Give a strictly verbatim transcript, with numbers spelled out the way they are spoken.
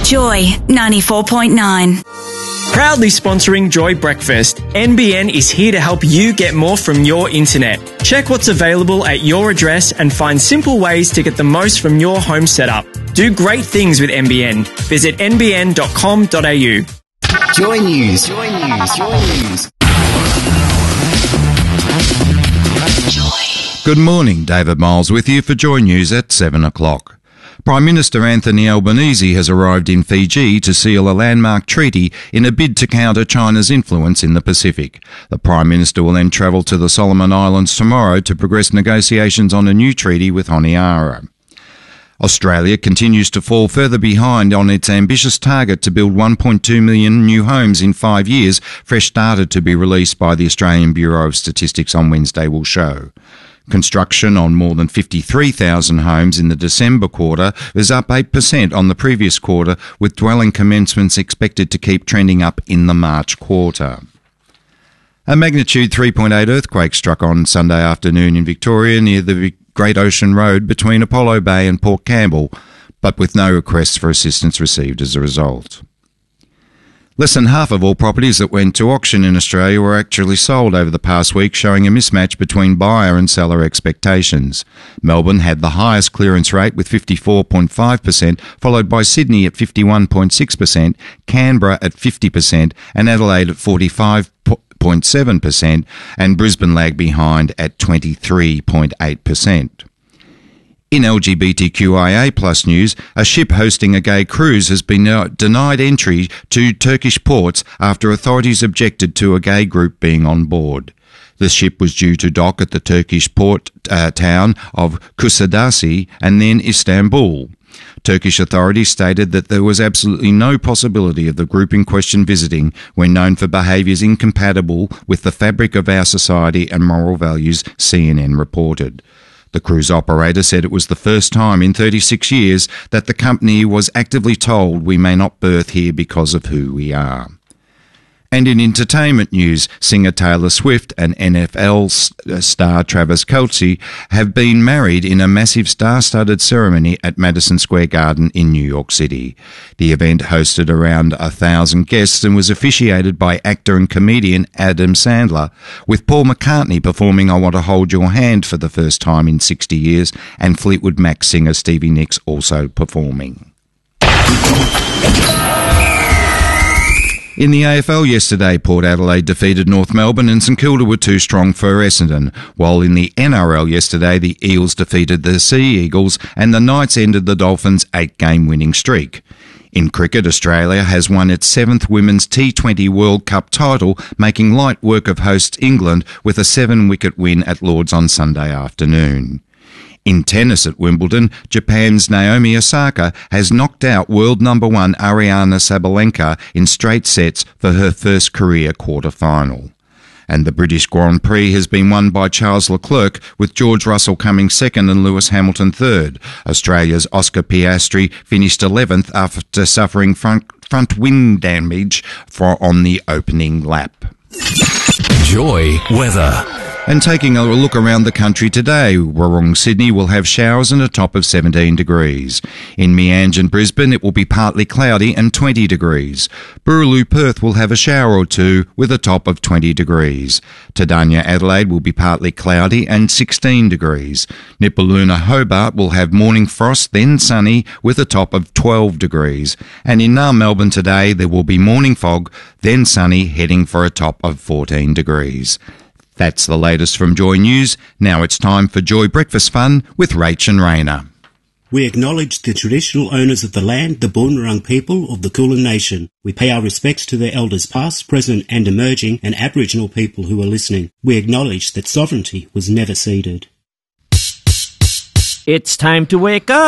Joy ninety-four point nine. Proudly sponsoring Joy Breakfast, N B N is here to help you get more from your internet. Check what's available at your address and find simple ways to get the most from your home setup. Do great things with N B N. Visit n b n dot com dot a u. Joy News. Joy News. Joy News. Good morning, David Miles with you for Joy News at seven o'clock. Prime Minister Anthony Albanese has arrived in Fiji to seal a landmark treaty in a bid to counter China's influence in the Pacific. The Prime Minister will then travel to the Solomon Islands tomorrow to progress negotiations on a new treaty with Honiara. Australia continues to fall further behind on its ambitious target to build one point two million new homes in five years. Fresh data to be released by the Australian Bureau of Statistics on Wednesday will show. Construction on more than fifty-three thousand homes in the December quarter is up eight percent on the previous quarter, with dwelling commencements expected to keep trending up in the March quarter. A magnitude three point eight earthquake struck on Sunday afternoon in Victoria near the Great Ocean Road between Apollo Bay and Port Campbell, but with no requests for assistance received as a result. Less than half of all properties that went to auction in Australia were actually sold over the past week, showing a mismatch between buyer and seller expectations. Melbourne had the highest clearance rate with fifty-four point five percent, followed by Sydney at fifty-one point six percent, Canberra at fifty percent and Adelaide at forty-five point seven percent, and Brisbane lagged behind at twenty-three point eight percent. In L G B T Q I A plus news, a ship hosting a gay cruise has been denied entry to Turkish ports after authorities objected to a gay group being on board. The ship was due to dock at the Turkish port uh, town of Kusadasi and then Istanbul. Turkish authorities stated that there was absolutely no possibility of the group in question visiting when known for behaviours incompatible with the fabric of our society and moral values, C N N reported. The cruise operator said it was the first time in thirty-six years that the company was actively told we may not berth here because of who we are. And in entertainment news, singer Taylor Swift and N F L star Travis Kelce have been married in a massive star-studded ceremony at Madison Square Garden in New York City. The event hosted around a thousand guests and was officiated by actor and comedian Adam Sandler, with Paul McCartney performing I Want to Hold Your Hand for the first time in sixty years, and Fleetwood Mac singer Stevie Nicks also performing. In the A F L yesterday, Port Adelaide defeated North Melbourne and St Kilda were too strong for Essendon, while in the N R L yesterday, the Eels defeated the Sea Eagles and the Knights ended the Dolphins' eight-game winning streak. In cricket, Australia has won its seventh Women's T twenty World Cup title, making light work of hosts England with a seven-wicket win at Lord's on Sunday afternoon. In tennis at Wimbledon, Japan's Naomi Osaka has knocked out world number one Ariana Sabalenka in straight sets for her first career quarter-final. And the British Grand Prix has been won by Charles Leclerc, with George Russell coming second and Lewis Hamilton third. Australia's Oscar Piastri finished eleventh after suffering front, front wing damage for on the opening lap. Joy weather. And taking a look around the country today, Wurrung, Sydney will have showers and a top of seventeen degrees. In Meanjin and Brisbane, it will be partly cloudy and twenty degrees. Boorloo, Perth will have a shower or two with a top of twenty degrees. Tadanya, Adelaide will be partly cloudy and sixteen degrees. Nipaluna, Hobart will have morning frost, then sunny with a top of twelve degrees. And in Naarm, Melbourne today, there will be morning fog, then sunny, heading for a top of fourteen degrees. That's the latest from Joy News. Now it's time for Joy Breakfast Fun with Rach and Raina. We acknowledge the traditional owners of the land, the Boonwurrung people of the Kulin Nation. We pay our respects to their elders past, present and emerging, and Aboriginal people who are listening. We acknowledge that sovereignty was never ceded. It's time to wake up.